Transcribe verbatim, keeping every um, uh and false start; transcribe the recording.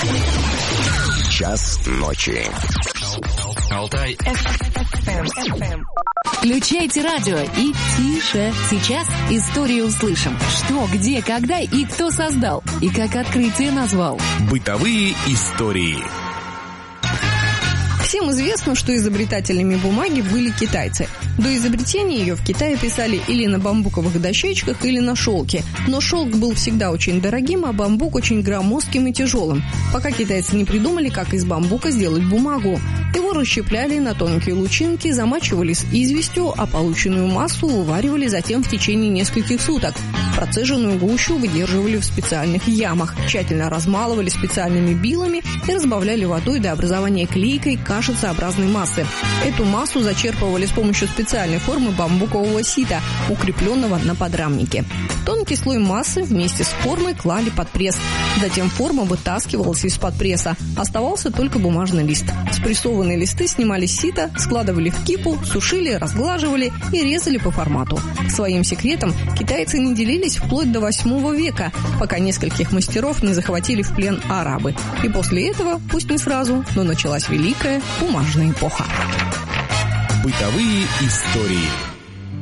Час ночи. Алтай. Включайте радио и тише. Сейчас историю услышим. Что, где, когда и кто создал. И как открытие назвал. Бытовые истории. Всем известно, что изобретателями бумаги были китайцы. До изобретения ее в Китае писали или на бамбуковых дощечках, или на шелке. Но шелк был всегда очень дорогим, а бамбук очень громоздким и тяжелым, пока китайцы не придумали, как из бамбука сделать бумагу. Его расщепляли на тонкие лучинки, замачивали с известью, а полученную массу уваривали затем в течение нескольких суток. Процеженную гущу выдерживали в специальных ямах, тщательно размалывали специальными билами и разбавляли водой до образования клейкой кашицеобразной массы. Эту массу зачерпывали с помощью специальной формы бамбукового сита, укрепленного на подрамнике. Тонкий слой массы вместе с формой клали под пресс. Затем форма вытаскивалась из-под пресса. Оставался только бумажный лист. Спрессованные листы снимали с сита, складывали в кипу, сушили, разглаживали и резали по формату. Своим секретом китайцы не делились вплоть до восьмого века, пока нескольких мастеров не захватили в плен арабы. И после этого, пусть не сразу, но началась великая бумажная эпоха. Бытовые истории.